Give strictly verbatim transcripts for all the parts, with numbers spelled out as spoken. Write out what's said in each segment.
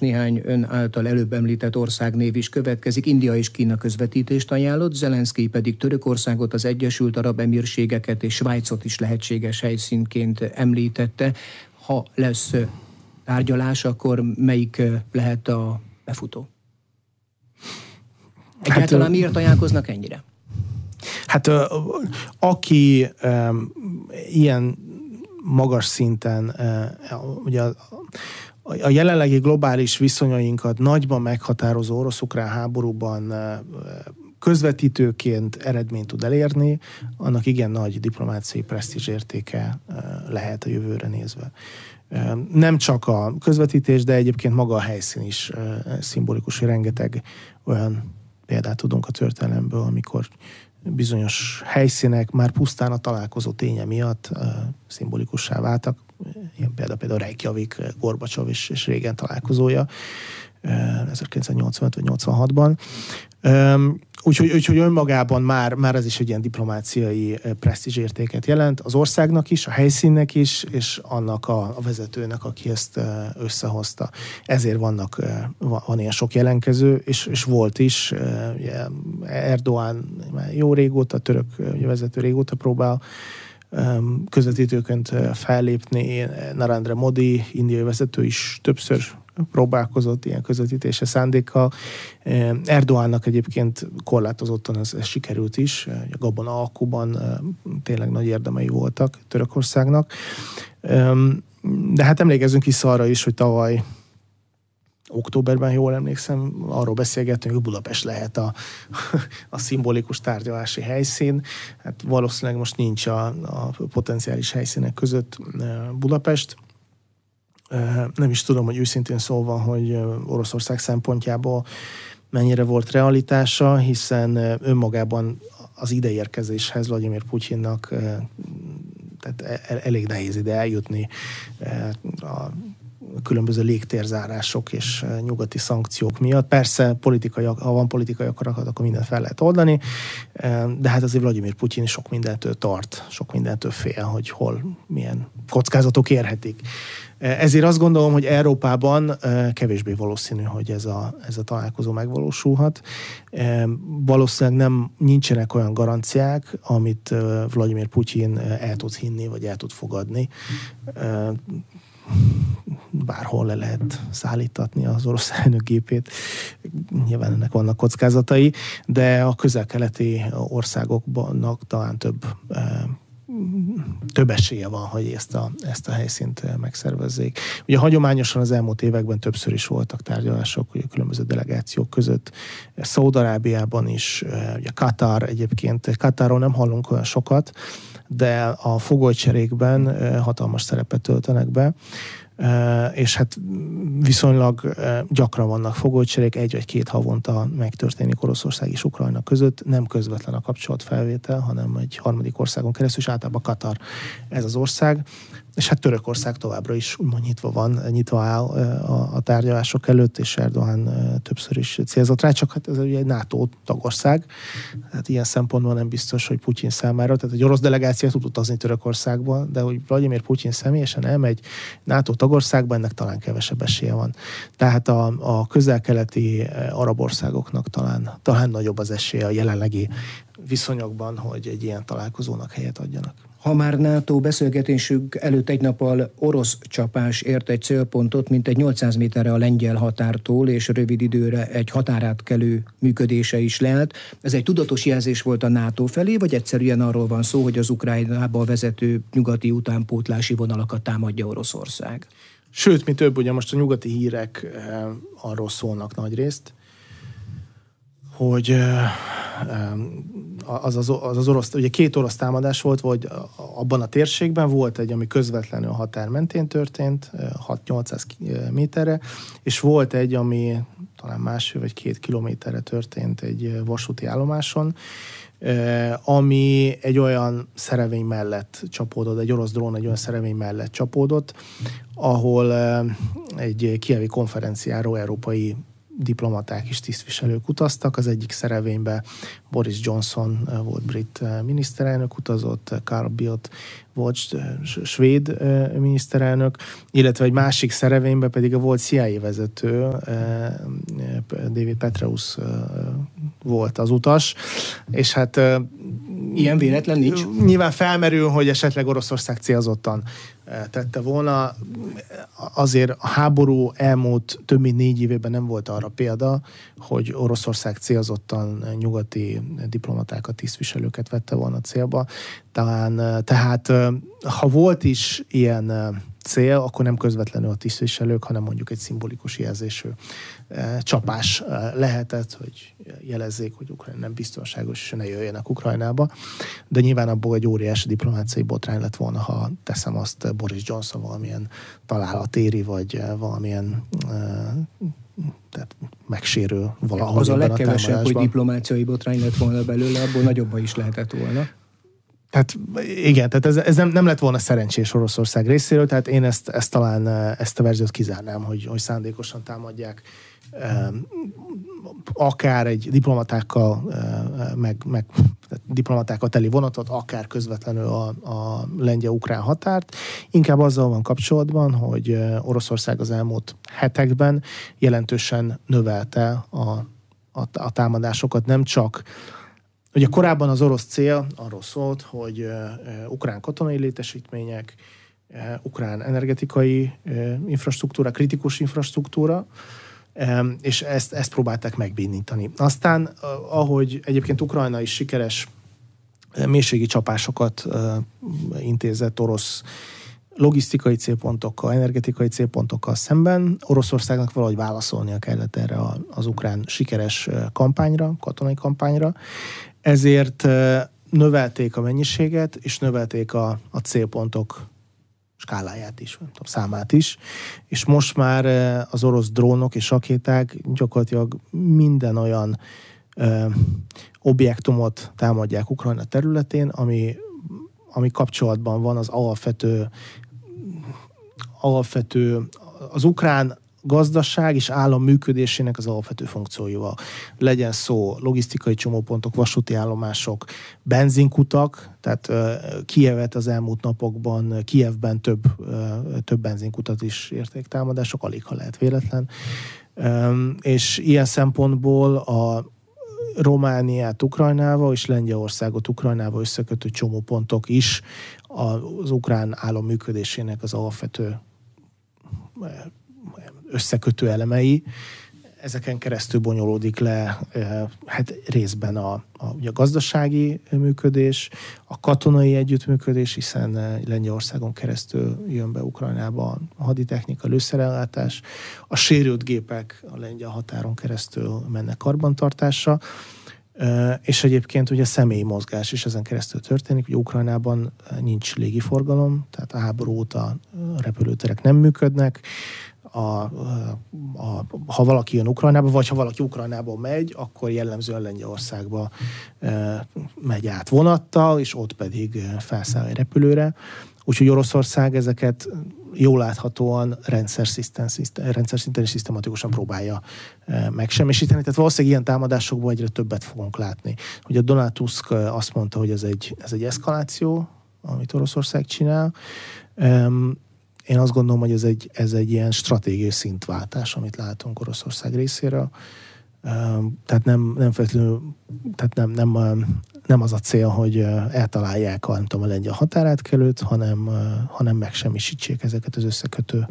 néhány ön által előbb említett országnév is következik. India és Kína közvetítést ajánlott, Zelenszkij pedig Törökországot, az Egyesült Arab Emírségeket és Svájcot is lehetséges helyszínként említette. Ha lesz tárgyalás, akkor melyik lehet a befutó? Egyáltalán hát, miért ajánlkoznak ennyire? Hát aki um, ilyen magas szinten uh, ugye a, a jelenlegi globális viszonyainkat nagyban meghatározó orosz-ukrán háborúban uh, közvetítőként eredményt tud elérni, annak igen nagy diplomáciai presztízs értéke uh, lehet a jövőre nézve. Uh, nem csak a közvetítés, de egyébként maga a helyszín is uh, szimbolikus, hogy rengeteg olyan példát tudunk a történelemből, amikor bizonyos helyszínek már pusztán a találkozó ténye miatt uh, szimbolikussá váltak. Ilyen például például Reykjavik, Gorbacsov és, és Reagan találkozója uh, ezerkilencszáznyolcvanöt vagy nyolcvanhatban. Um, úgyhogy, úgyhogy önmagában már, már ez is egy ilyen diplomáciai presztízsértéket jelent az országnak is, a helyszínnek is, és annak a, a vezetőnek, aki ezt összehozta. Ezért vannak, van ilyen sok jelenkező, és, és volt is. Ugye Erdoğan jó régóta, török vezető régóta próbál közvetítőként fellépni, Narendra Modi, indiai vezető is többször próbálkozott ilyen közvetítése szándékkal. Erdoğannak egyébként korlátozottan ez, ez sikerült is. Abban a alkuban tényleg nagy érdemei voltak Törökországnak. De hát emlékezzünk vissza arra is, hogy tavaly októberben, jól emlékszem, arról beszélgettünk, hogy Budapest lehet a, a szimbolikus tárgyalási helyszín. Hát valószínűleg most nincs a, a potenciális helyszínek között Budapest. Nem is tudom, hogy őszintén szólva, hogy Oroszország szempontjából mennyire volt realitása, hiszen önmagában az ideérkezéshez Vladimir Putyinnak tehát elég nehéz ide eljutni a különböző légtérzárások és nyugati szankciók miatt. Persze, politikai, ha van politikai akarat, akkor mindent fel lehet oldani, de hát azért Vladimir Putyin sok mindentől tart, sok mindentől fél, hogy hol milyen kockázatok érhetik. Ezért azt gondolom, hogy Európában kevésbé valószínű, hogy ez a, ez a találkozó megvalósulhat. Valószínűleg nem nincsenek olyan garanciák, amit Vladimir Putyin el tud hinni, vagy el tud fogadni. Bárhol le lehet szállítatni az orosz elnök gépét. Nyilván ennek vannak kockázatai, de a közel-keleti országoknak talán több több esélye van, hogy ezt a, ezt a helyszínt megszervezzék. Ugye hagyományosan az elmúlt években többször is voltak tárgyalások ugye különböző delegációk között. Szaúd-Arábiában is, ugye Katar egyébként, Katarról nem hallunk olyan sokat, de a fogolycserékben hatalmas szerepet töltenek be, és hát viszonylag gyakran vannak fogolycserék, egy vagy két havonta megtörténik Oroszország és Ukrajna között, nem közvetlen a kapcsolatfelvétel, hanem egy harmadik országon keresztül, és általában Katar ez az ország, és hát Törökország továbbra is úgymond nyitva van, nyitva áll a, a tárgyalások előtt, és Erdoğan többször is célzott rá, csak hát ez ugye egy NATO tagország, tehát ilyen szempontból nem biztos, hogy Putyin számára, tehát egy orosz delegáció tud utazni Törökországba, de hogy Vladimir Putyin személyesen elmegy NATO tagországba, ennek talán kevesebb esélye van. Tehát a, a közel-keleti arab országoknak talán, talán nagyobb az esélye a jelenlegi viszonyokban, hogy egy ilyen találkozónak helyet adjanak. Ha már NATO beszélgetésünk előtt egy nappal orosz csapás ért egy célpontot, mint egy nyolcszáz méterre a lengyel határtól, és rövid időre egy határátkelő működése is leállt. Ez egy tudatos jelzés volt a NATO felé, vagy egyszerűen arról van szó, hogy az Ukrajnába vezető nyugati utánpótlási vonalakat támadja Oroszország? Sőt, mi több, ugye most a nyugati hírek eh, arról szólnak nagyrészt, hogy eh, az az, az az orosz, ugye két orosz támadás volt, vagy abban a térségben volt egy, ami közvetlenül a határ mentén történt, hat-nyolcszáz méterre, és volt egy, ami talán másfél vagy két kilométerre történt egy vasúti állomáson, ami egy olyan szerevény mellett csapódott, egy orosz drón egy olyan szerevény mellett csapódott, ahol egy kijevi konferenciáról európai diplomaták és tisztviselők utaztak. Az egyik szerelvényben Boris Johnson volt brit miniszterelnök utazott, Carl Bildt volt svéd miniszterelnök, illetve egy másik szerelvényben pedig a volt C I A vezető, David Petraeus volt az utas, és hát ilyen véletlen nincs? Nyilván felmerül, hogy esetleg Oroszország célzottan tette volna. Azért a háború elmúlt több mint négy évében nem volt arra példa, hogy Oroszország célzottan nyugati diplomatákat, tisztviselőket vette volna célba. Talán, tehát ha volt is ilyen cél, akkor nem közvetlenül a tisztviselők, hanem mondjuk egy szimbolikus jelzésű csapás lehetett, hogy jelezzék, hogy Ukrajna nem biztonságos, és ne jöjjenek Ukrajnába. De nyilván abból egy óriási diplomáciai botrány lett volna, ha teszem azt, Boris Johnson valamilyen találat éri, vagy valamilyen tehát megsérül valahogy. Az a legkevesebb, hogy diplomáciai botrány lett volna belőle, abból nagyobba is lehetett volna. Tehát igen, tehát ez, ez nem, nem lett volna szerencsés Oroszország részéről, tehát én ezt, ezt talán ezt a verziót kizárnám, hogy, hogy szándékosan támadják akár egy diplomatákkal meg, meg diplomatákkal teli vonatot, akár közvetlenül a, a lengyel-ukrán határt. Inkább azzal van kapcsolatban, hogy Oroszország az elmúlt hetekben jelentősen növelte a, a, a támadásokat, nem csak ugye korábban az orosz cél arról szólt, hogy uh, ukrán katonai létesítmények, uh, ukrán energetikai uh, infrastruktúra, kritikus infrastruktúra, um, és ezt, ezt próbálták megbénítani. Aztán, uh, ahogy egyébként Ukrajna is sikeres uh, mélységi csapásokat uh, intézett orosz logisztikai célpontokkal, energetikai célpontokkal szemben, Oroszországnak valahogy válaszolnia kellett erre az ukrán sikeres kampányra, katonai kampányra, ezért növelték a mennyiséget, és növelték a, a célpontok skáláját is, a számát is, és most már az orosz drónok és rakéták gyakorlatilag minden olyan ö, objektumot támadják Ukrajna területén, ami, ami kapcsolatban van az alapvető, alapvető az ukrán gazdaság és állam működésének az alapvető funkcióival. Legyen szó logisztikai csomópontok, vasúti állomások, benzinkutak, tehát uh, Kijevet az elmúlt napokban, Kijevben több, uh, több benzinkutat is érték támadások, alig ha lehet véletlen. Um, és ilyen szempontból a Romániát Ukrajnával és Lengyelországot Ukrajnával összekötő csomópontok is az ukrán állam működésének az alapvető összekötő elemei. Ezeken keresztül bonyolódik le hát részben a, a, a gazdasági működés, a katonai együttműködés, hiszen Lengyelországon keresztül jön be Ukrajnába a haditechnika, lőszerellátás, a sérült gépek a lengyel határon keresztül mennek karbantartásra, és egyébként ugye személyi mozgás is ezen keresztül történik. Ugye Ukrajnában nincs légiforgalom, tehát a háború óta a repülőterek nem működnek. A, a, ha valaki jön Ukrajnába, vagy ha valaki Ukrajnából megy, akkor jellemzően Lengyelországba e, megy át vonattal, és ott pedig felszáll egy repülőre. Úgyhogy Oroszország ezeket jól láthatóan rendszer szinten, rendszer szinten és szisztematikusan próbálja e, megsemmisíteni. Tehát valószínűleg ilyen támadásokból egyre többet fogunk látni. Ugye Donald Tusk azt mondta, hogy ez egy, ez egy eszkaláció, amit Oroszország csinál. E, Én azt gondolom, hogy ez egy, ez egy ilyen stratégiai szintváltás, amit látunk Oroszország részéről. Tehát nem, nem feltétlenül, tehát nem, nem, nem az a cél, hogy eltalálják a, nem tudom, a lengyel határátkelőt, hanem, hanem megsemmisítsék ezeket az összekötő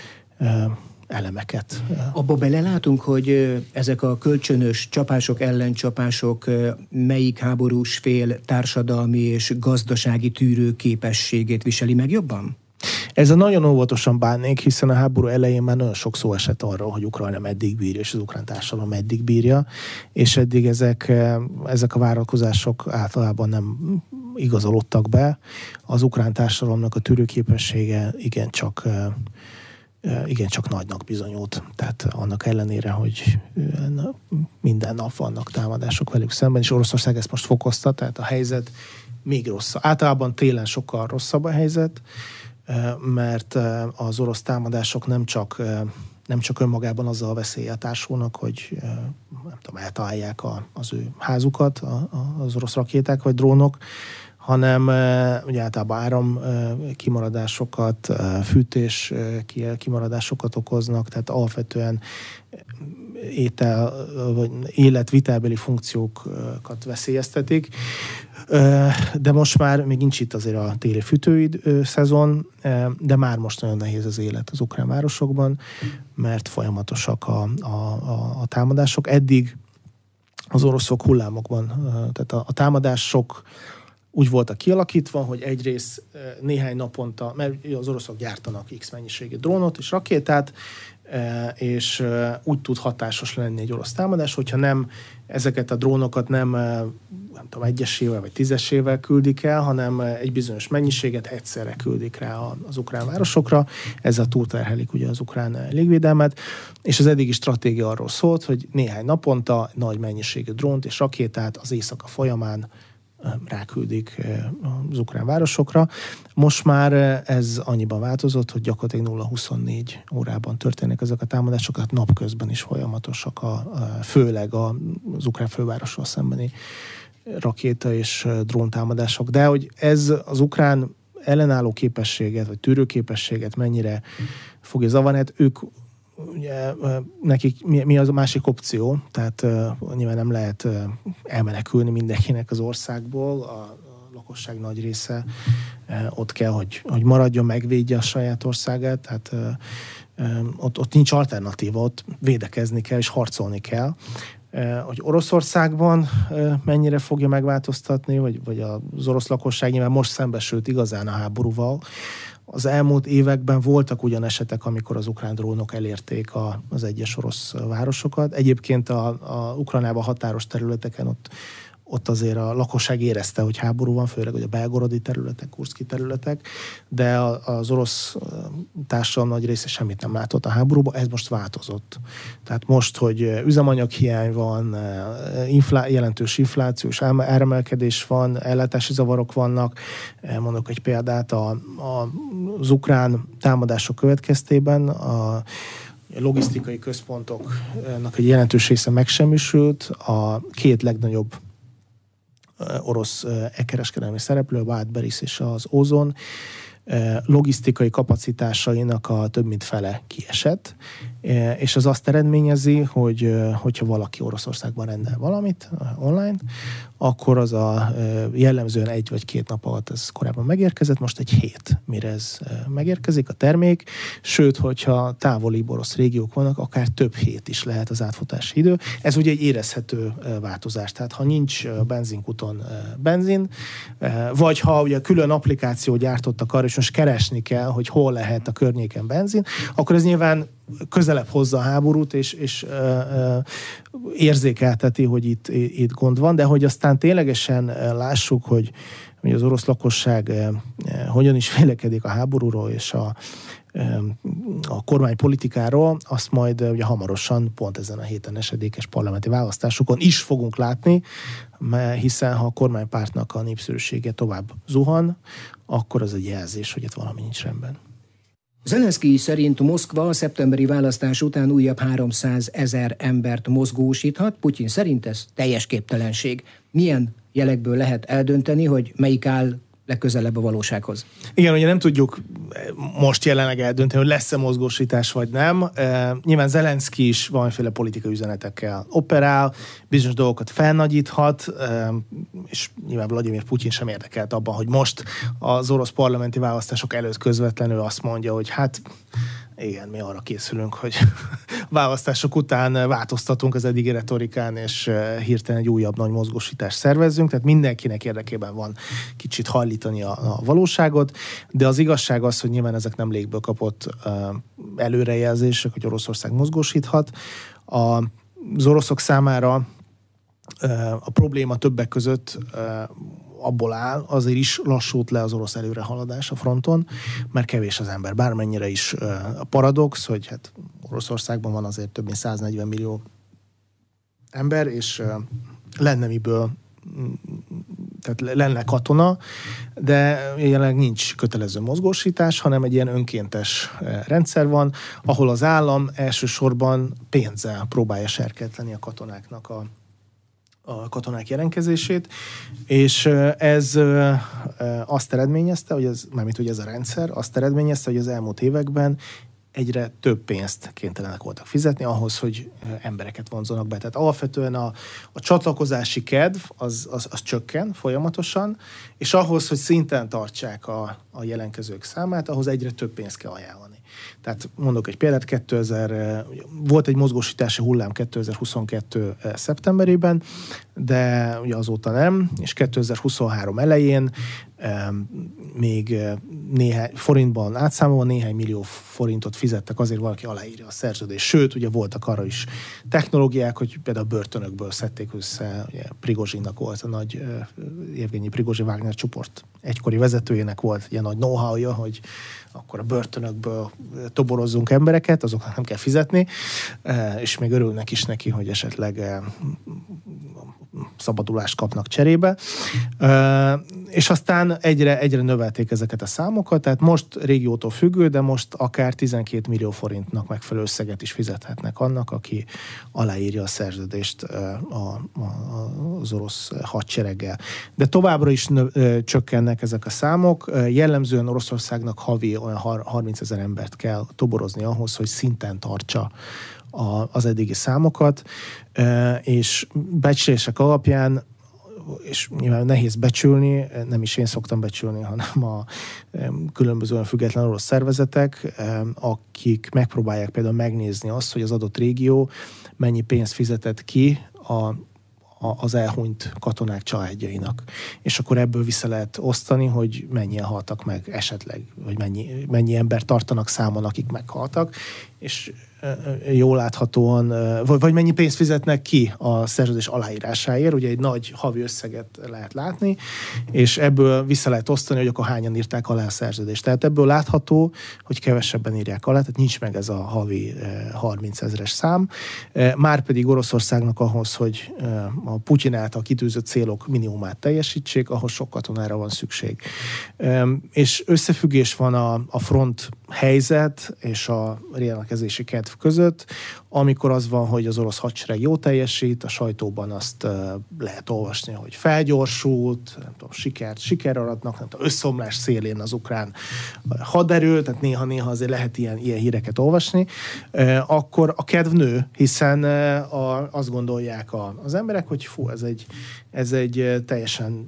elemeket. Abba belelátunk, hogy ezek a kölcsönös csapások, ellencsapások melyik háborús fél társadalmi és gazdasági tűrőképességét viseli meg jobban? Ezzel nagyon óvatosan bánnék, hiszen a háború elején már nagyon sok szó esett arról, hogy Ukrajna meddig bírja, és az ukrán társadalom meddig bírja, és eddig ezek, ezek a várakozások általában nem igazolódtak be. Az ukrán társadalomnak a tűrőképessége igencsak, igencsak nagynak bizonyult. Tehát annak ellenére, hogy minden nap vannak támadások velük szemben, és Oroszország ezt most fokozta, tehát a helyzet még rosszabb. Általában télen sokkal rosszabb a helyzet, mert az orosz támadások nem csak nem csak önmagában azzal a veszéllyel társulnak, hogy nem tudom, eltalálják a, az ő házukat, a, az orosz rakéták vagy drónok, hanem ugye általában áram kimaradásokat, fűtés kimaradásokat okoznak, tehát alapvetően étel vagy életvitelbeli funkciókat veszélyeztetik. De most már még nincs itt azért a téli fűtőid szezon, de már most nagyon nehéz az élet az ukrán városokban, mert folyamatosak a, a, a, a támadások. Eddig az oroszok hullámokban, tehát a, a támadások úgy voltak kialakítva, hogy egyrészt néhány naponta, mert az oroszok gyártanak X mennyiségű drónot és rakétát, és úgy tud hatásos lenni egy orosz támadás, hogyha nem ezeket a drónokat nem, nem tudom, egyesével vagy tízesével küldik el, hanem egy bizonyos mennyiséget egyszerre küldik rá az ukrán városokra. Ezzel túlterhelik ugye az ukrán légvédelmet, és az eddigi stratégia arról szólt, hogy néhány naponta nagy mennyiségű drónt és rakétát az éjszaka folyamán ráküldik az ukrán városokra. Most már ez annyiban változott, hogy gyakorlatilag nulla huszonnégy órában történnek ezek a támadások, tehát napközben is folyamatosak, a, a, főleg az ukrán fővárosról szembeni rakéta és dróntámadások. De hogy ez az ukrán ellenálló képességet, vagy tűrőképességet mennyire fogja zavarni, hát ők ugye, nekik mi, mi az a másik opció, tehát uh, nyilván nem lehet uh, elmenekülni mindenkinek az országból, a, a lakosság nagy része uh, ott kell, hogy, hogy maradjon, megvédje a saját országát, tehát uh, um, ott, ott nincs alternatíva, ott védekezni kell és harcolni kell. Uh, hogy Oroszországban uh, mennyire fogja megváltoztatni, vagy, vagy az orosz lakosság nyilván most szembesült igazán a háborúval. Az elmúlt években voltak ugyan esetek, amikor az ukrán drónok elérték a, az egyes orosz városokat. Egyébként a, a Ukrajnában határos területeken ott, ott azért a lakosság érezte, hogy háború van, főleg hogy a belgorodi területek, kurszki területek, de az orosz társadalom nagy része semmit nem látott a háborúba, ez most változott. Tehát most, hogy üzemanyaghiány van, inflá- jelentős inflációs áremelkedés van, ellátási zavarok vannak, mondok egy példát, a, a, az ukrán támadások következtében a logisztikai központoknak egy jelentős része megsemmisült, a két legnagyobb orosz e-kereskedelmi szereplő, a Wildberries és az Ozon logisztikai kapacitásainak a több mint fele kiesett, és az azt eredményezi, hogy hogyha valaki Oroszországban rendel valamit online, akkor az a jellemzően egy vagy két nap alatt ez korábban megérkezett, most egy hét, mire ez megérkezik a termék, sőt, hogyha távoli orosz régiók vannak, akár több hét is lehet az átfutási idő. Ez ugye egy érezhető változás, tehát ha nincs benzinkuton benzin, vagy ha ugye külön applikáció gyártottak arra, és most keresni kell, hogy hol lehet a környéken benzin, akkor ez nyilván közelebb hozza a háborút, és, és ö, ö, érzékelteti, hogy itt, itt gond van, de hogy aztán ténylegesen lássuk, hogy, hogy az orosz lakosság ö, hogyan is vélekedik a háborúról és a, ö, a kormánypolitikáról, azt majd ö, ugye hamarosan, pont ezen a héten esedékes parlamenti választásokon is fogunk látni, mert hiszen ha a kormánypártnak a népszerűsége tovább zuhan, akkor az egy jelzés, hogy itt valami nincs rendben. Zelenszkij szerint Moszkva a szeptemberi választás után újabb háromszázezer embert mozgósíthat, Putyin szerint ez teljes képtelenség. Milyen jelekből lehet eldönteni, hogy melyik áll legközelebb a valósághoz? Igen, ugye nem tudjuk most jelenleg eldönteni, hogy lesz-e mozgósítás vagy nem. E, nyilván Zelenszkij is valamiféle politikai üzenetekkel operál, bizonyos dolgokat felnagyíthat, e, és nyilván Vladimir Putyin sem érdekelt abban, hogy most az orosz parlamenti választások előtt közvetlenül azt mondja, hogy hát igen, mi arra készülünk, hogy választások után változtatunk az eddigi retorikán, és hirtelen egy újabb nagy mozgósítást szervezzünk, tehát mindenkinek érdekében van kicsit hajlítani a, a valóságot, de az igazság az, hogy nyilván ezek nem légből kapott uh, előrejelzések, hogy Oroszország mozgósíthat. A, az oroszok számára uh, a probléma többek között uh, abból áll, azért is lassult le az orosz előrehaladás a fronton, mert kevés az ember. Bármennyire is a paradox, hogy hát Oroszországban van azért több mint száznegyven millió ember, és lenne miből tehát lenne katona, de jelenleg nincs kötelező mozgósítás, hanem egy ilyen önkéntes rendszer van, ahol az állam elsősorban pénzzel próbálja serkenteni a katonáknak a, a katonák jelentkezését, és ez azt eredményezte, hogy ez, mármint hogy ez a rendszer, azt eredményezte, hogy az elmúlt években egyre több pénzt kénytelenek voltak fizetni ahhoz, hogy embereket vonzzanak be. Tehát alapvetően a, a csatlakozási kedv az, az, az csökken folyamatosan, és ahhoz, hogy szinten tartsák a, a jelentkezők számát, ahhoz egyre több pénzt kell ajánlani. Tehát mondok egy példát, kétezer volt egy mozgósítási hullám kétezer-huszonkettő szeptemberében, de ugye azóta nem, és kétezer-huszonhárom elején még néhány forintban átszámolva néhány millió forintot fizettek azért, valaki aláírja a szerződést. Sőt, ugye voltak arra is technológiák, hogy például a börtönökből szedték össze, ugye Prigozsinnak volt a nagy Evgenyi Prigozsin Wagner csoport egykori vezetőjének volt ilyen nagy know-how-ja, hogy akkor a börtönökből toborozzunk embereket, azoknak nem kell fizetni, és még örülnek is neki, hogy esetleg szabadulást kapnak cserébe. És aztán egyre, egyre növelték ezeket a számokat, tehát most régiótól függő, de most akár tizenkét millió forintnak megfelelő összeget is fizethetnek annak, aki aláírja a szerződést a, a, az orosz hadsereggel. De továbbra is nö, csökkennek ezek a számok. Jellemzően Oroszországnak havi olyan harmincezer embert kell toborozni ahhoz, hogy szinten tartsa az eddigi számokat, és becslések alapján, és nyilván nehéz becsülni, nem is én szoktam becsülni, hanem a különböző független orosz szervezetek, akik megpróbálják például megnézni azt, hogy az adott régió mennyi pénzt fizetett ki a az elhunyt katonák családjainak. És akkor ebből vissza lehet osztani, hogy mennyien haltak meg esetleg, vagy mennyi, mennyi ember tartanak számon, akik meghaltak, és jól láthatóan, vagy mennyi pénzt fizetnek ki a szerződés aláírásáért, ugye egy nagy havi összeget lehet látni, és ebből vissza lehet osztani, hogy akkor hányan írták alá a szerződést. Tehát ebből látható, hogy kevesebben írják alá, tehát nincs meg ez a havi harmincezres szám. Márpedig Oroszországnak ahhoz, hogy a Putyin által kitűzött célok minimumát teljesítsék, ahhoz sok katonára van szükség. És összefüggés van a, a front helyzet és a rendelkezési kedv között, amikor az van, hogy az orosz hadsereg jó teljesít, a sajtóban azt uh, lehet olvasni, hogy felgyorsult, nem tudom, sikert, siker aratnak, nem tudom, összeomlás szélén az ukrán haderő, tehát néha-néha azért lehet ilyen, ilyen híreket olvasni, uh, akkor a kedv nő, hiszen uh, a, azt gondolják a, az emberek, hogy fú, ez egy, ez egy uh, teljesen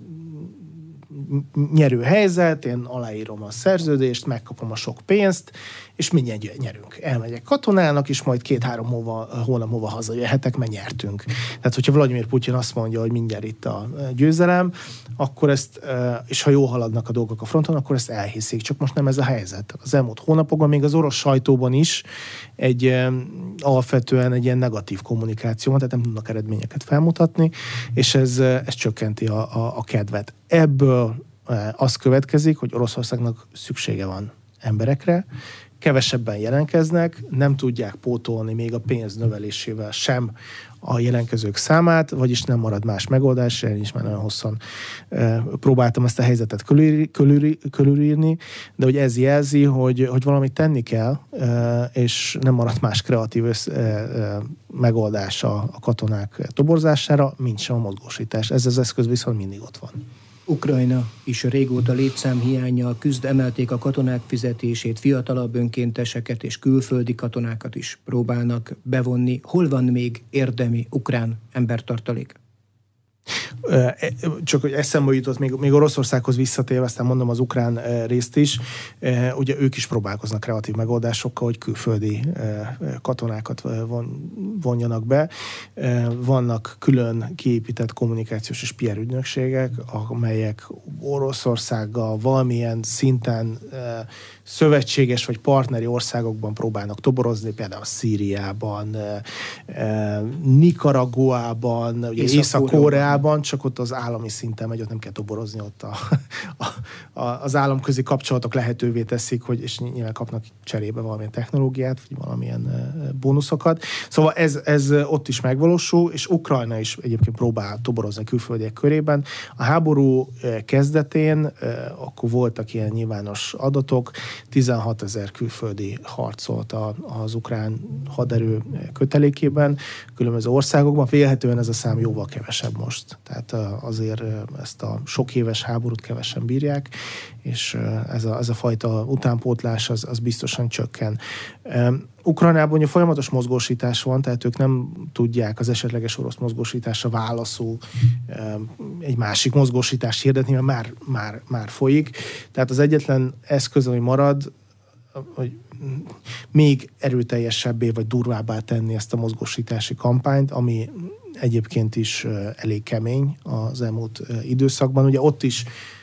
nyerő helyzet, én aláírom a szerződést, megkapom a sok pénzt, és mindjárt nyerünk. Elmegyek katonának, és majd két-három hónap, hónap múlva hazajöhetek, mert nyertünk. Tehát, hogyha Vladimir Putyin azt mondja, hogy mindjárt itt a győzelem, akkor ezt, és ha jól haladnak a dolgok a fronton, akkor ezt elhiszik. Csak most nem ez a helyzet. Az elmúlt hónapokban még az orosz sajtóban is egy alapvetően egy ilyen negatív kommunikáció van, tehát nem tudnak eredményeket felmutatni, és ez, ez csökkenti a, a, a kedvet. Ebből az következik, hogy Oroszországnak szüksége van emberekre, kevesebben jelentkeznek, nem tudják pótolni még a pénz növelésével sem a jelentkezők számát, vagyis nem marad más megoldás, én is már nagyon hosszan e, próbáltam ezt a helyzetet körül, körül, körülírni, de hogy ez jelzi, hogy, hogy valamit tenni kell, e, és nem marad más kreatív össz, e, e, megoldás a, a katonák toborzására, mint sem a mozgósítás. Ez az eszköz viszont mindig ott van. Ukrajna is régóta létszámhiánnyal küzd, emelték a katonák fizetését, fiatalabb önkénteseket és külföldi katonákat is próbálnak bevonni. Hol van még érdemi ukrán embertartalék? Csak hogy eszembe jutott, még, még Oroszországhoz visszatérve, aztán mondom az ukrán részt is, ugye ők is próbálkoznak kreatív megoldásokkal, hogy külföldi katonákat von, vonjanak be. Vannak külön kiépített kommunikációs és pé er ügynökségek, amelyek Oroszországgal valamilyen szinten szövetséges vagy partneri országokban próbálnak toborozni, például Szíriában, Nikaraguában, Észak-Koreában, csak ott az állami szinten megy, ott nem kell toborozni, ott a, a, a, az államközi kapcsolatok lehetővé teszik, hogy, és nyilván kapnak cserébe valamilyen technológiát, vagy valamilyen bónuszokat. Szóval ez, ez ott is megvalósul, és Ukrajna is egyébként próbál toborozni külföldiek körében. A háború kezdetén akkor voltak ilyen nyilvános adatok, tizenhatezer külföldi harcolt az ukrán haderő kötelékében, különböző országokban. Vélhetően ez a szám jóval kevesebb most. Tehát azért ezt a sok éves háborút kevesen bírják, és ez a, ez a fajta utánpótlás az, az biztosan csökken. Ukrajnában ugye folyamatos mozgósítás van, tehát ők nem tudják az esetleges orosz mozgósításra válaszul egy másik mozgósítást hirdetni, mert már, már, már folyik. Tehát az egyetlen eszköz, ami marad, hogy még erőteljesebbé vagy durvábbá tenni ezt a mozgósítási kampányt, ami egyébként is elég kemény az elmúlt időszakban. Ugye ott is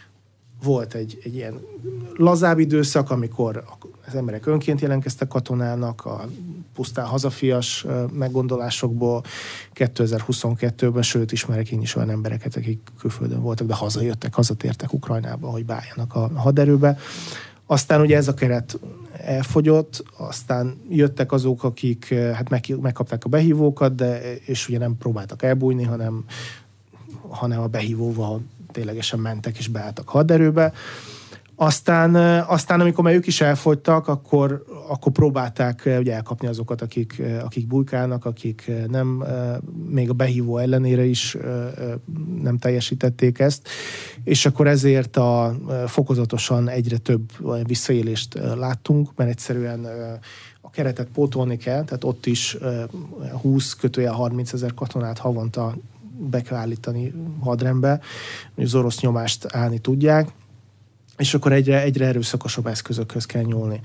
volt egy, egy ilyen lazább időszak, amikor az emberek önként jelentkeztek katonának, a pusztán hazafias meggondolásokból kétezer-huszonkettőben, sőt ismerek én is olyan embereket, akik külföldön voltak, de hazajöttek, hazatértek Ukrajnába, hogy beálljanak a haderőbe. Aztán ugye ez a keret elfogyott, aztán jöttek azok, akik hát meg, megkapták a behívókat, de, és ugye nem próbáltak elbújni, hanem, hanem a behívóval ténylegesen mentek és beálltak haderőbe. Aztán, aztán amikor már ők is elfogytak, akkor, akkor próbálták ugye elkapni azokat, akik, akik bujkálnak, akik nem, még a behívó ellenére is nem teljesítették ezt, és akkor ezért a, fokozatosan egyre több visszaélést láttunk, mert egyszerűen a keretet pótolni kell, tehát ott is húsz kötőjel harminc ezer katonát havonta be kell állítani hadrendbe, hogy az orosz nyomást állni tudják, és akkor egyre, egyre erőszakosabb eszközökhöz kell nyúlni.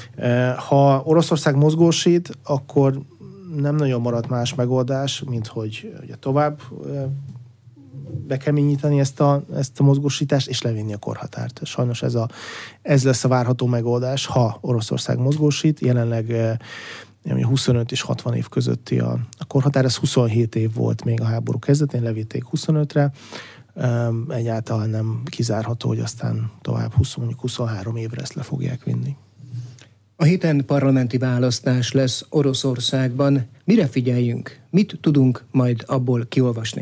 Ha Oroszország mozgósít, akkor nem nagyon marad más megoldás, mint hogy ugye tovább bekeményíteni ezt a, ezt a mozgósítást, és levinni a korhatárt. Sajnos ez, a, ez lesz a várható megoldás, ha Oroszország mozgósít. Jelenleg huszonöt és hatvan év közötti a, a korhatár, ez huszonhét év volt még a háború kezdetén, levitték huszonötre, egyáltalán nem kizárható, hogy aztán tovább húsz, mondjuk huszonhárom évre ezt le fogják vinni. A héten parlamenti választás lesz Oroszországban. Mire figyeljünk? Mit tudunk majd abból kiolvasni?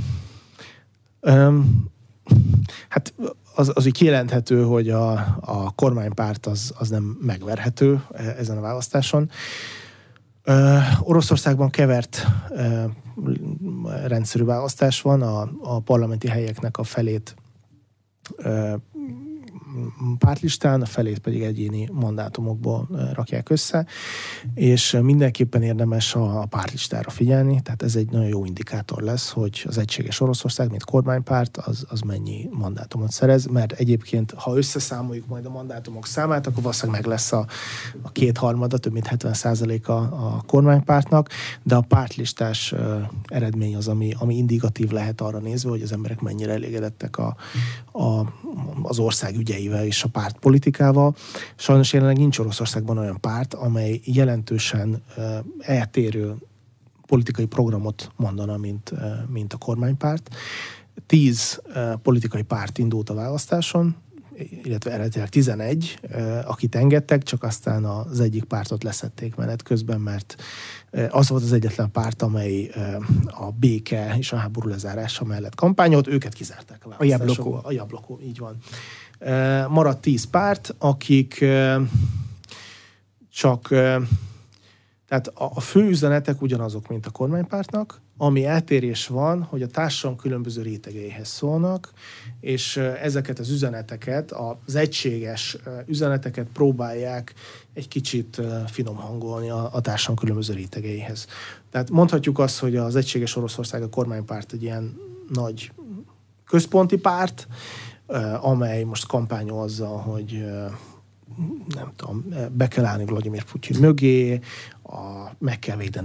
Um, hát az, az úgy kijelenthető, hogy a, a kormánypárt az, az nem megverhető ezen a választáson. Uh, Oroszországban kevert uh, rendszerű választás van, a, a parlamenti helyeknek a felét uh, pártlistán, a felét pedig egyéni mandátumokból rakják össze, és mindenképpen érdemes a pártlistára figyelni, tehát ez egy nagyon jó indikátor lesz, hogy az egységes Oroszország, mint kormánypárt, az, az mennyi mandátumot szerez, mert egyébként, ha összeszámoljuk majd a mandátumok számát, akkor valószínűleg meg lesz a, a kétharmada, több mint hetven százaléka a kormánypártnak, de a pártlistás uh, eredmény az, ami, ami indikatív lehet arra nézve, hogy az emberek mennyire elégedettek a, a, az ország ügyei és a pártpolitikával. Sajnos jelenleg nincs Oroszországban olyan párt, amely jelentősen uh, eltérő politikai programot mondana, mint, uh, mint a kormánypárt. Tíz uh, politikai párt indult a választáson, illetve eredetileg tizenegy, uh, akit engedtek, csak aztán az egyik pártot leszették menet közben, mert uh, az volt az egyetlen párt, amely uh, a béke és a háború lezárása mellett kampányolt, őket kizárták a választásokból. A Jabloko, így van. Maradt tíz párt, akik csak, tehát a fő üzenetek ugyanazok, mint a kormánypártnak, ami eltérés van, hogy a társadalom különböző rétegeihez szólnak, és ezeket az üzeneteket, az egységes üzeneteket próbálják egy kicsit finom hangolni a, a társadalom különböző rétegeihez. Tehát mondhatjuk azt, hogy az egységes Oroszország, a kormánypárt egy ilyen nagy központi párt, amely most kampányol azzal, hogy nem tudom, be kell állni Vladimir Putyin mögé, a, meg kell védeni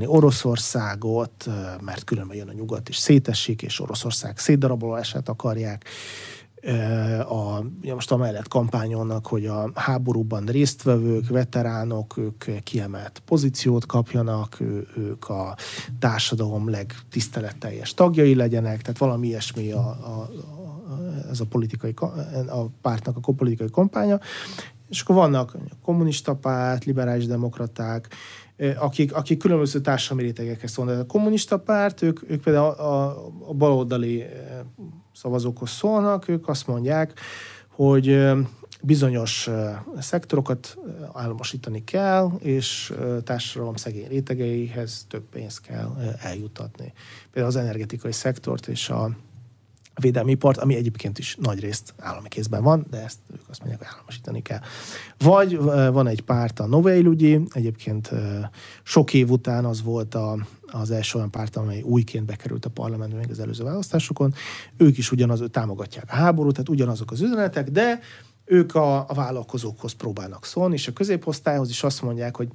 Oroszországot, mert különben jön a nyugat és szétesik, és Oroszország szétdarabolását akarják. A, most amellett kampányolnak, hogy a háborúban résztvevők, veteránok, ők kiemelt pozíciót kapjanak, ő, ők a társadalom legtiszteletteljes tagjai legyenek, tehát valami ilyesmi a, a, a, ez a, politikai, a pártnak a politikai kampánya. És akkor vannak kommunista párt, liberális demokraták, akik, akik különböző társadalmi rétegekhez szólnak. A kommunista párt, ők, ők például a, a, a baloldali szavazókhoz szólnak, ők azt mondják, hogy bizonyos szektorokat államosítani kell, és társadalom szegény rétegeihez több pénzt kell eljutatni. Például az energetikai szektort és a védelmi ipart, ami egyébként is nagy részt állami kézben van, de ezt ők azt mondják, hogy államosítani kell. Vagy van egy párt, a Novej Ľudí, egyébként sok év után az volt a, az első olyan párt, amely újként bekerült a parlamentbe még az előző választásokon. Ők is ugyanaz, támogatják a háborút, tehát ugyanazok az üzenetek, de ők a, a vállalkozókhoz próbálnak szólni, és a középosztályhoz is azt mondják, hogy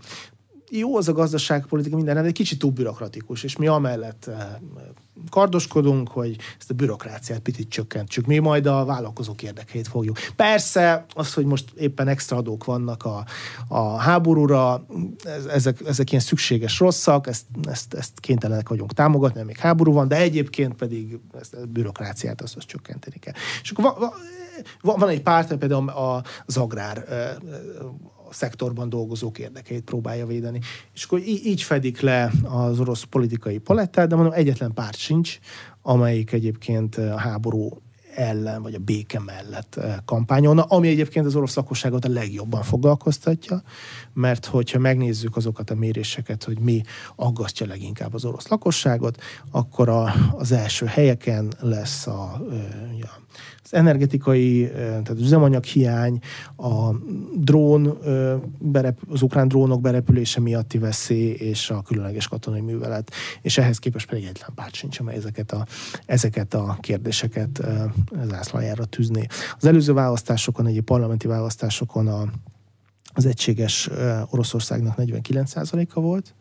jó az a gazdaságpolitika minden, de egy kicsit túl bürokratikus, és mi amellett kardoskodunk, hogy ezt a bürokráciát picit csökkentsük. Mi majd a vállalkozók érdekeit fogjuk. Persze, az, hogy most éppen extra adók vannak a, a háborúra, ezek, ezek ilyen szükséges rosszak, ezt, ezt, ezt kénytelenek vagyunk támogatni, mert még háború van, de egyébként pedig ezt a bürokráciát azt, azt csökkenteni kell. És akkor van, van, van egy párt, például az agrár szektorban dolgozók érdekeit próbálja védeni. És akkor így, így fedik le az orosz politikai palettát, de mondom, egyetlen párt sincs, amelyik egyébként a háború ellen, vagy a béke mellett kampányolna, ami egyébként az orosz lakosságot a legjobban foglalkoztatja, mert hogyha megnézzük azokat a méréseket, hogy mi aggasztja leginkább az orosz lakosságot, akkor a, az első helyeken lesz a, a az energetikai, tehát az üzemanyaghiány, a drón, az ukrán drónok berepülése miatti veszély és a különleges katonai művelet. És ehhez képest pedig egyetlen párt sincs, amely ezeket a, ezeket a kérdéseket zászlajára tűzné. Az előző választásokon, egy parlamenti választásokon a, az egységes Oroszországnak negyvenkilenc százaléka volt.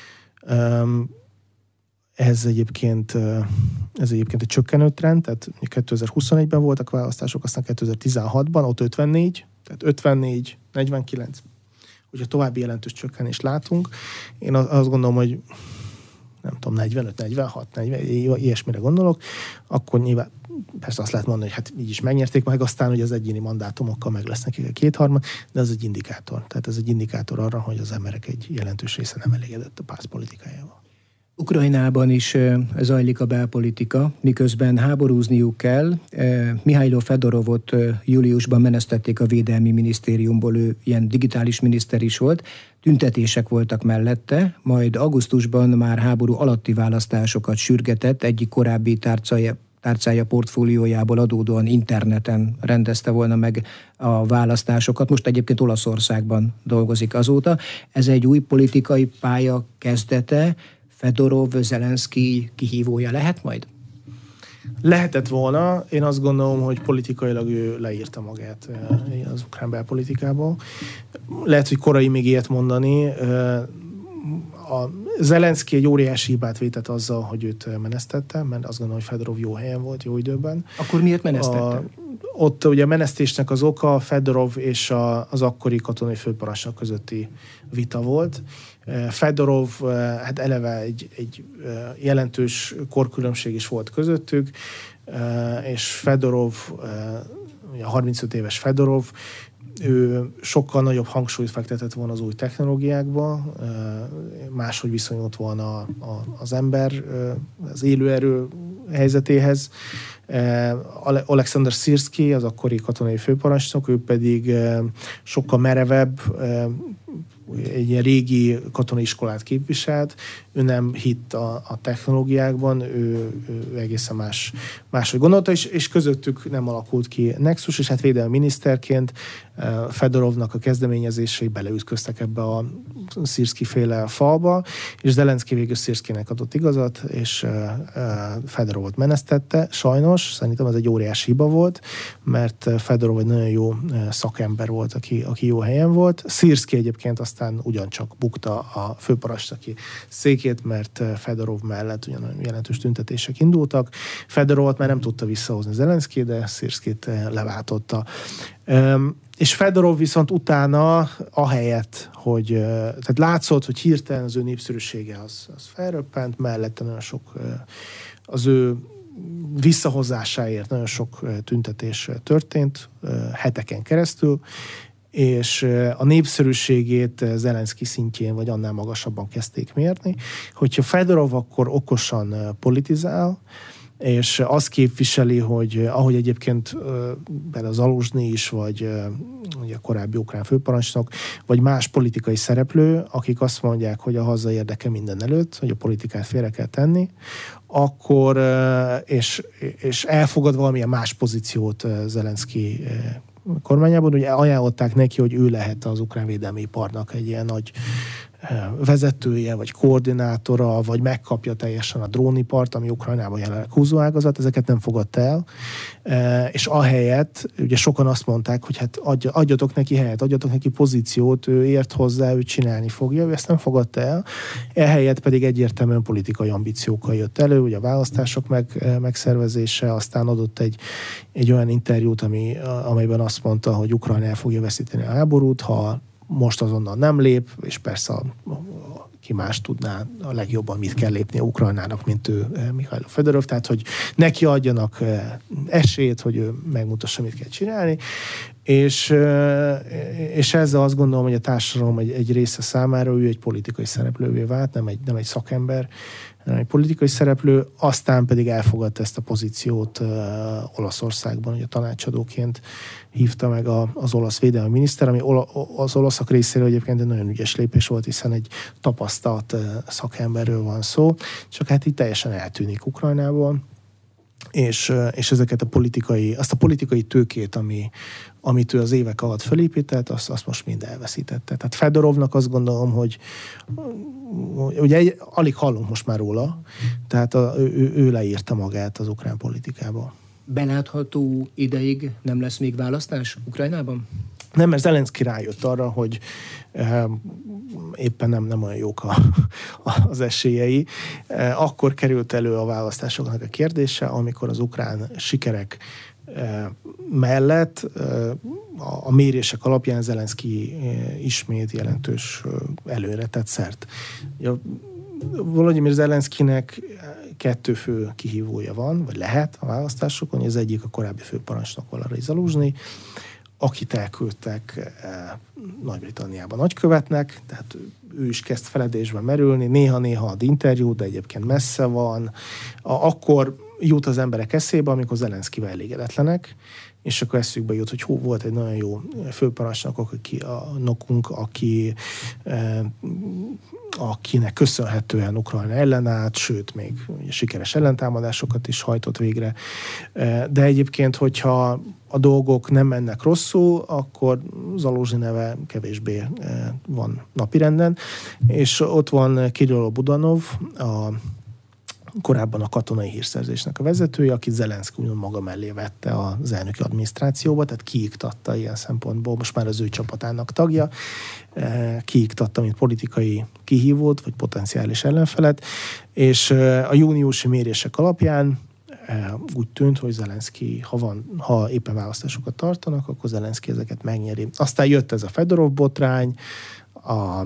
Ez egyébként, ez egyébként egy csökkenő trend, tehát kétezer-huszonegyben voltak választások, aztán kétezer-tizenhatban ott ötvennégy, tehát ötvennégy, negyvenkilenc, hogyha további jelentős csökkenést látunk. Én azt gondolom, hogy nem tudom, negyvenöt, negyvenhat, negyven, ilyesmire gondolok, akkor nyilván persze azt lehet mondani, hogy hát így is megnyerték meg, aztán, hogy az egyéni mandátumokkal meg lesz nekik a kétharmad, de ez egy indikátor. Tehát ez egy indikátor arra, hogy az emberek egy jelentős része nem elégedett a párt politikájával. Ukrajnában is zajlik a belpolitika, miközben háborúzniuk kell. Mihailo Fedorovot júliusban menesztették a Védelmi Minisztériumból, ő ilyen digitális miniszter is volt. Tüntetések voltak mellette, majd augusztusban már háború alatti választásokat sürgetett, egyik korábbi tárcája, tárcája portfóliójából adódóan interneten rendezte volna meg a választásokat. Most egyébként Olaszországban dolgozik azóta. Ez egy új politikai pálya kezdete. Fedorov, Zelenszky kihívója lehet majd? Lehetett volna. Én azt gondolom, hogy politikailag ő leírta magát az ukrán belpolitikából. Lehet, hogy korai még ilyet mondani. A Zelenszky egy óriási hibát vétett azzal, hogy őt menesztette, mert azt gondolom, hogy Fedorov jó helyen volt, jó időben. Akkor miért menesztette? A, ott ugye a menesztésnek az oka Fedorov és a, az akkori katonai főparancsnok közötti vita volt. Fedorov, hát eleve egy, egy jelentős korkülönbség is volt közöttük, és Fedorov, a harmincöt éves Fedorov, ő sokkal nagyobb hangsúlyt fektetett volna az új technológiákba, máshogy viszonyult volna az ember az élőerő helyzetéhez. Oleksandr Sirszky, az akkori katonai főparancsnok, ő pedig sokkal merevebb, egy ilyen régi katonai iskolát képviselt, ő nem hitt a, a technológiákban, ő, ő egészen más, máshogy gondolta, és, és közöttük nem alakult ki nexus, és hát védelmi miniszterként Fedorovnak a kezdeményezései beleütköztek ebbe a Sirszky-féle falba, és Zelenszky végül Sirszkynek adott igazat, és Fedorovot menesztette. Sajnos, szerintem ez egy óriási hiba volt, mert Fedorov egy nagyon jó szakember volt, aki, aki jó helyen volt. Sirszky egyébként aztán ugyancsak bukta a főparancsnoki székét, Szirszkét, mert Fedorov mellett ugyan jelentős tüntetések indultak. Fedorovot már nem tudta visszahozni Zelenszky, de Szirszkét leváltotta. És Fedorov viszont utána, ahelyett, hogy tehát látszott, hogy hirtelen az ő népszerűsége az, az felröppent, mellette nagyon sok az ő visszahozásáért nagyon sok tüntetés történt heteken keresztül, és a népszerűségét Zelenszky szintjén vagy annál magasabban kezdték mérni. Hogyha Fedorov akkor okosan politizál, és azt képviseli, hogy ahogy egyébként például Zaluzsnyi is, vagy ugye a korábbi ukrán főparancsnok, vagy más politikai szereplő, akik azt mondják, hogy a haza érdeke minden előtt, hogy a politikát félre kell tenni, akkor, és, és elfogad valamilyen más pozíciót Zelenszky kormányában, ugye ajánlották neki, hogy ő lehet az ukrán védelmi iparnak egy ilyen nagy vezetője, vagy koordinátora, vagy megkapja teljesen a drónipart, ami Ukrajnában jelenleg húzóágazat, ezeket nem fogadta el. És ahelyett, ugye sokan azt mondták, hogy hát adja, adjatok neki helyet, adjatok neki pozíciót, ő ért hozzá, ő csinálni fogja, ő ezt nem fogadta el. Ehelyett pedig egyértelműen politikai ambíciókkal jött elő, ugye a választások meg, megszervezése, aztán adott egy, egy olyan interjút, ami, amelyben azt mondta, hogy Ukrajna el fogja veszíteni a háborút, ha most azonnal nem lép, és persze a, a, ki más tudná a legjobban, mit kell lépnie Ukrajnának, mint ő, Mihailo Fedorov, tehát hogy neki adjanak esélyt, hogy ő megmutassa, mit kell csinálni, és, és ezzel azt gondolom, hogy a társadalom egy, egy része számára ő egy politikai szereplővé vált, nem egy, nem egy szakember, hanem egy politikai szereplő, aztán pedig elfogadta ezt a pozíciót uh, Olaszországban, hogy a tanácsadóként hívta meg a, az olasz védelmi miniszter, ami ola, az olaszok részéről egyébként egy nagyon ügyes lépés volt, hiszen egy tapasztalt uh, szakemberről van szó, csak hát így teljesen eltűnik Ukrajnából, és, uh, és ezeket a politikai, azt a politikai tőkét, ami, amit ő az évek alatt felépített, azt, azt most mind elveszítette. Tehát Fedorovnak azt gondolom, hogy ugye egy, alig hallunk most már róla, tehát a, ő, ő leírta magát az ukrán politikába. Belátható ideig nem lesz még választás Ukrajnában? Nem, mert Zelenszky rájött arra, hogy eh, éppen nem, nem olyan jók a, az esélyei. Eh, akkor került elő a választásoknak a kérdése, amikor az ukrán sikerek eh, mellett eh, a, a mérések alapján Zelenszky eh, ismét jelentős eh, előre tett szert. Ja, Volodymyr Zelenszkynek kettő fő kihívója van, vagy lehet a választásokon. Az egyik a korábbi főparancsnok Valerij Zaluzsnyi, akit elküldtek eh, Nagy-Britanniába nagykövetnek, tehát ő is kezd feledésben merülni, néha-néha ad interjút, de egyébként messze van. A, akkor jut az emberek eszébe, amikor Zelenszkyvel elégedetlenek, és akkor eszükbe jut, hogy hú, volt egy nagyon jó főparancsnok, aki, a nokunk, aki eh, akinek köszönhetően Ukrajna ellenállt, sőt, még sikeres ellentámadásokat is hajtott végre. De egyébként, hogyha a dolgok nem mennek rosszul, akkor Zaluzsnyi neve kevésbé van napirenden. És ott van Kirill Budanov, a korábban a katonai hírszerzésnek a vezetője, akit Zelenszky úgymond maga mellé vette az elnöki adminisztrációba, tehát kiiktatta ilyen szempontból, most már az ő csapatának tagja, kiiktatta, mint politikai kihívót, vagy potenciális ellenfelet, és a júniusi mérések alapján úgy tűnt, hogy Zelenszky, ha, van, ha éppen választásokat tartanak, akkor Zelenszky ezeket megnyeri. Aztán jött ez a Fedorov botrány, a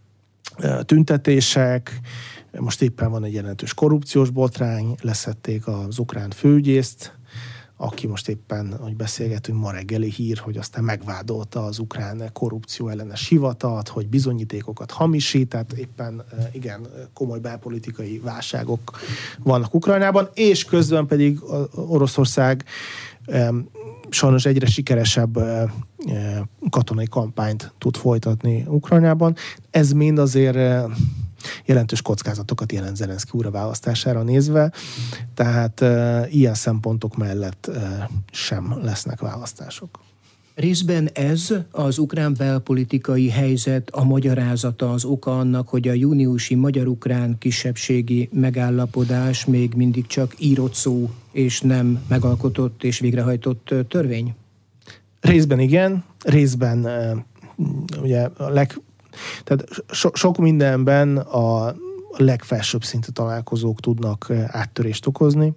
tüntetések, most éppen van egy jelentős korrupciós botrány, leszették az ukrán főügyészt, aki most éppen, hogy beszélgetünk, ma reggeli hír, hogy aztán megvádolta az ukrán korrupció ellenes hivatalt, hogy bizonyítékokat hamisít, tehát éppen igen, komoly belpolitikai válságok vannak Ukrajnában, és közben pedig Oroszország sajnos egyre sikeresebb katonai kampányt tud folytatni Ukrajnában. Ez mind azért jelentős kockázatokat jelent Zelenszky újraválasztására nézve, tehát e, ilyen szempontok mellett e, sem lesznek választások. Részben ez az ukrán belpolitikai helyzet a magyarázata, az oka annak, hogy a júniusi magyar-ukrán kisebbségi megállapodás még mindig csak írott szó, és nem megalkotott és végrehajtott törvény? Részben igen, részben e, ugye a leg... Tehát so, sok mindenben a a legfelsőbb szintű találkozók tudnak áttörést okozni.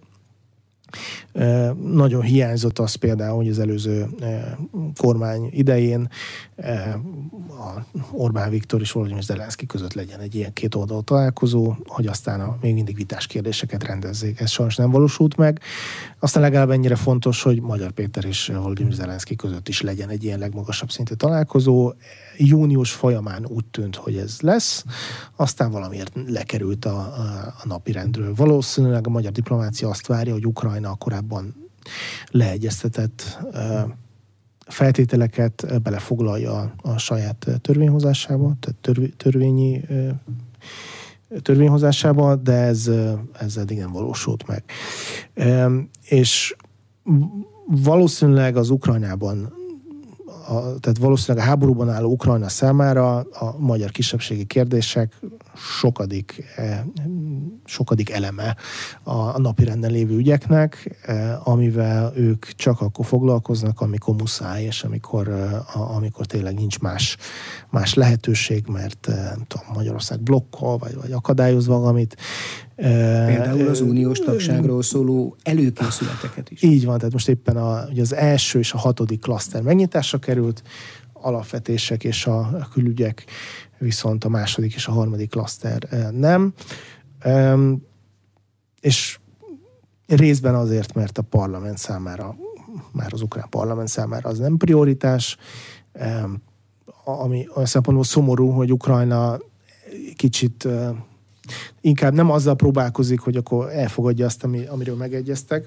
Nagyon hiányzott az például, hogy az előző kormány idején a Orbán Viktor és Volodymyr Zelenszky között legyen egy ilyen két oldalú találkozó, hogy aztán a még mindig vitás kérdéseket rendezzék. Ez sajnos nem valósult meg. Aztán legalább ennyire fontos, hogy Magyar Péter és Volodymyr Zelenszky között is legyen egy ilyen legmagasabb szintű találkozó. Június folyamán úgy tűnt, hogy ez lesz, aztán valamiért lekerült a, a, a napirendről. Valószínűleg a magyar diplomácia azt várja, hogy Ukrajna korábban leegyeztetett feltételeket belefoglalja a saját törvényhozásába, tehát törv, törvényi törvényhozásába, de ez, ez eddig nem valósult meg. És valószínűleg az Ukrajnában A, tehát valószínűleg a háborúban álló Ukrajna számára a magyar kisebbségi kérdések sokadik, eh, sokadik eleme a, a napirenden lévő ügyeknek, eh, amivel ők csak akkor foglalkoznak, amikor muszáj, és amikor, eh, a, amikor tényleg nincs más, más lehetőség, mert eh, nem tudom, Magyarország blokkol, vagy, vagy akadályoz valamit. Például az uniós tagságról szóló előkészületeket is. Így van, tehát most éppen a, ugye az első és a hatodik klaszter megnyitásra került, alapvetések és a külügyek, viszont a második és a harmadik klaszter nem. És részben azért, mert a parlament számára, már az ukrán parlament számára az nem prioritás, ami olyan szempontból szomorú, hogy Ukrajna kicsit inkább nem azzal próbálkozik, hogy akkor elfogadja azt, ami, amiről megegyeztek,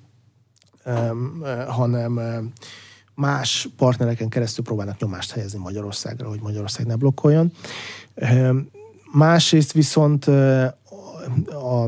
um, hanem um, más partnereken keresztül próbálnak nyomást helyezni Magyarországra, hogy Magyarország ne blokkoljon. Um, másrészt viszont uh, a,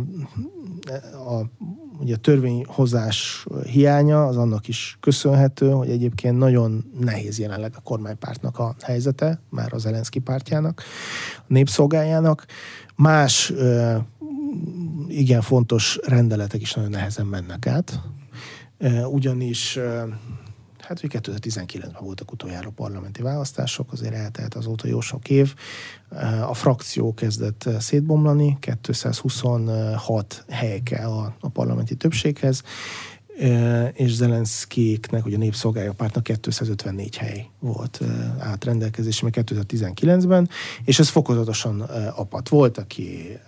a, ugye a törvényhozás hiánya az annak is köszönhető, hogy egyébként nagyon nehéz jelenleg a kormánypártnak a helyzete, már az Zelenszky pártjának, a népszolgájának. Más uh, igen fontos rendeletek is nagyon nehezen mennek át. Uh, ugyanis uh, hát hogy kétezer-tizenkilencben voltak utoljára parlamenti választások, azért eltelt azóta jó sok év. Uh, a frakció kezdett szétbomlani, kétszázhuszonhat hely kell a, a parlamenti többséghez, uh, és Zelenszkijéknek, ugye a Népszolgáló Pártnak kétszázötvennégy hely volt uh, átrendelkezésében kétezer-tizenkilencben, és ez fokozatosan uh, apadt. Volt, aki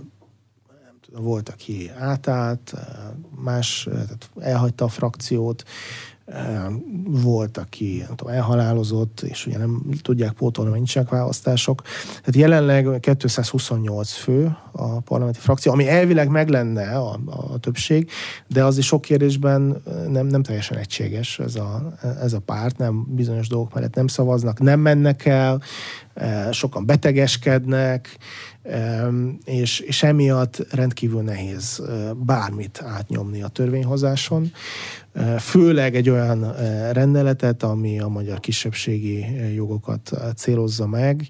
uh, volt, aki átállt, uh, más, uh, tehát elhagyta a frakciót, volt, aki nem tudom, elhalálozott, és ugye nem tudják pótolni, hogy nincsenek választások. Tehát jelenleg kétszázhuszonnyolc fő a parlamenti frakció, ami elvileg meg lenne a, a többség, de az is sok kérdésben nem, nem teljesen egységes ez a, ez a párt, nem bizonyos dolgok mellett nem szavaznak, nem mennek el, sokan betegeskednek, és, és emiatt rendkívül nehéz bármit átnyomni a törvényhozáson. Főleg egy olyan rendeletet, ami a magyar kisebbségi jogokat célozza meg,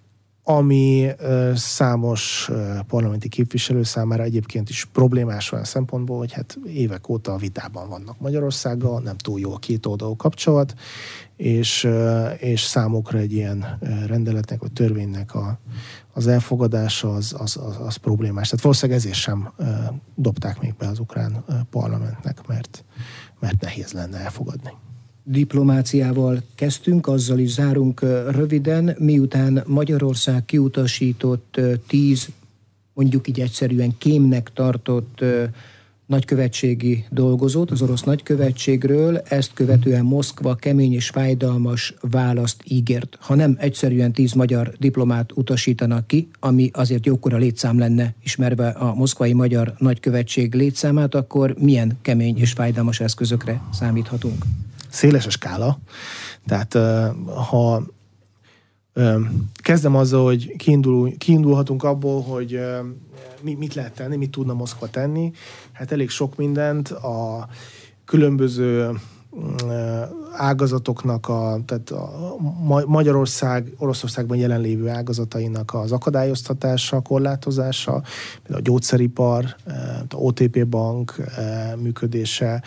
ami számos parlamenti képviselő számára egyébként is problémás olyan szempontból, hogy hát évek óta a vitában vannak Magyarországgal, nem túl jó a kétoldalú kapcsolat, és, és számukra egy ilyen rendeletnek vagy törvénynek a, az elfogadása az, az, az, az problémás. Tehát valószínűleg ezért sem dobták még be az ukrán parlamentnek, mert, mert nehéz lenne elfogadni. Diplomáciával kezdtünk, azzal is zárunk röviden, miután Magyarország kiutasított tíz, mondjuk így egyszerűen kémnek tartott nagykövetségi dolgozót az orosz nagykövetségről, ezt követően Moszkva kemény és fájdalmas választ ígért. Ha nem egyszerűen tíz magyar diplomát utasítanak ki, ami azért jókora létszám lenne, ismerve a moszkvai magyar nagykövetség létszámát, akkor milyen kemény és fájdalmas eszközökre számíthatunk? Széles a skála. Tehát ha kezdem azzal, hogy kiindul, kiindulhatunk abból, hogy mit lehet tenni, mit tudna Moszkva tenni. Hát elég sok mindent. A különböző ágazatoknak, a, tehát a Magyarország, Oroszországban jelenlévő ágazatainak az akadályoztatása, korlátozása, például a gyógyszeripar, a o té pé bank működése,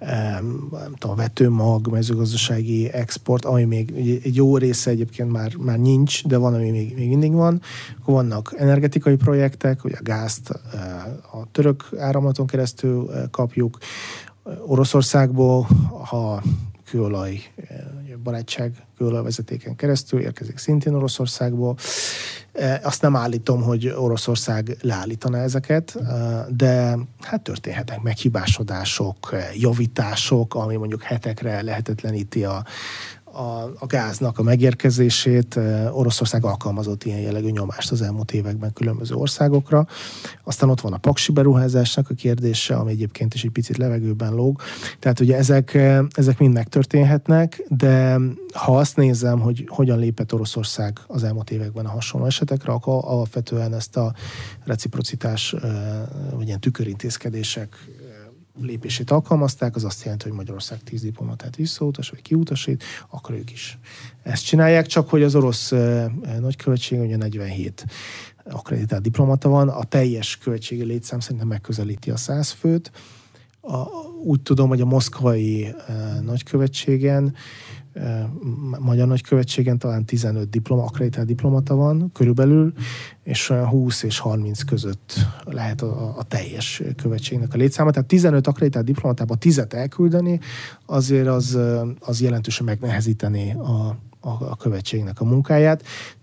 a vetőmag, mezőgazdasági export, ami még egy jó része egyébként már, már nincs, de van, ami még, még mindig van. Akkor vannak energetikai projektek, ugye a gázt a török áramlaton keresztül kapjuk, Oroszországból, ha kőolaj, barátság kőolajvezetéken keresztül érkezik szintén Oroszországból. Azt nem állítom, hogy Oroszország leállítaná ezeket, de hát történhetnek meghibásodások, javítások, ami mondjuk hetekre lehetetleníti a A, a gáznak a megérkezését. Oroszország alkalmazott ilyen jellegű nyomást az elmúlt években különböző országokra. Aztán ott van a paksi beruházásnak a kérdése, ami egyébként is egy picit levegőben lóg. Tehát ugye ezek, ezek mind megtörténhetnek, de ha azt nézem, hogy hogyan lépett Oroszország az elmúlt években a hasonló esetekre, akkor alapvetően ezt a reciprocitás, vagy ilyen tükörintézkedések lépését alkalmazták, az azt jelenti, hogy Magyarország tíz diplomatát visszautas, vagy kiutasít, akkor ők is ezt csinálják, csak hogy az orosz eh, nagykövetség ugye negyvenhét akkreditált diplomata van, a teljes követségi létszám szerintem megközelíti a száz főt. A, úgy tudom, hogy a moszkvai eh, nagykövetségen, eh, magyar nagykövetségen talán tizenöt diploma, akkreditált diplomata van körülbelül, és húsz és harminc között lehet a, a teljes követségnek a létszáma. Tehát tizenöt akkreditált diplomatába tízet elküldeni, azért az, az jelentősen megnehezíteni a, a, a követségnek a munkáját.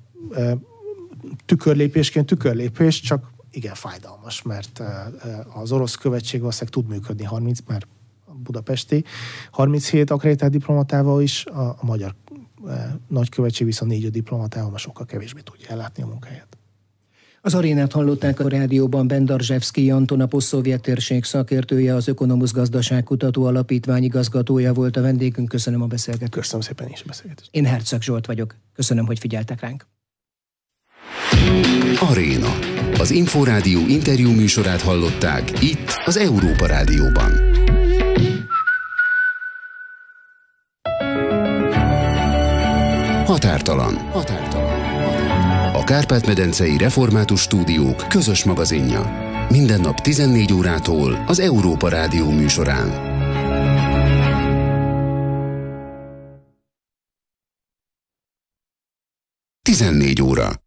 Tükörlépésként tükörlépés, csak igen fájdalmas, mert az orosz követség valószínűleg tud működni harminc, mert budapesti harminchét akkreditált diplomatával is, a, a magyar nagykövetség viszont négy diplomatával már sokkal kevésbé tudja ellátni a munkáját. Az arénát hallották a rádióban. Bendarzsevszkij Anton, a posztszovjet térség szakértője, az Ökonomusz Gazdaságkutató Alapítvány igazgatója volt a vendégünk. Köszönöm a beszélgetést. Köszönöm szépen is a beszélgetést. Én Herceg Zsolt vagyok. Köszönöm, hogy figyeltek ránk. Aréna. Az Inforádió interjú műsorát hallották itt az Európa Rádióban. Határtalan. Határtalan. A Kárpát-medencei Református Stúdiók közös magazinja. Minden nap tizennégy órától az Európa Rádió műsorán. tizennégy óra.